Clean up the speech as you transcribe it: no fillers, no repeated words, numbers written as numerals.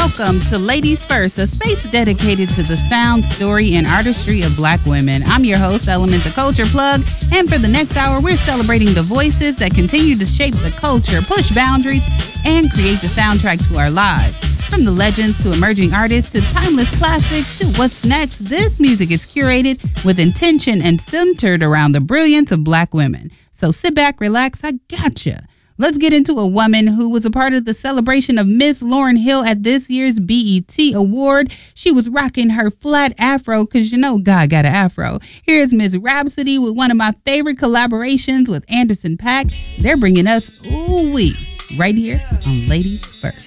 Welcome to Ladies First, a space dedicated to the sound, story, and artistry of Black women. I'm your host, Element the Culture Plug, and for the next hour, we're celebrating the voices that continue to shape the culture, push boundaries, and create the soundtrack to our lives. From the legends to emerging artists to timeless classics to what's next, this music is curated with intention and centered around the brilliance of Black women. So sit back, relax, I gotcha. Let's get into a woman who was a part of the celebration of Miss Lauryn Hill at this year's BET Award. She was rocking her flat afro because you know God got an afro. Here's Miss Rhapsody with one of my favorite collaborations with Anderson .Paak. They're bringing us ooh-wee right here on Ladies First.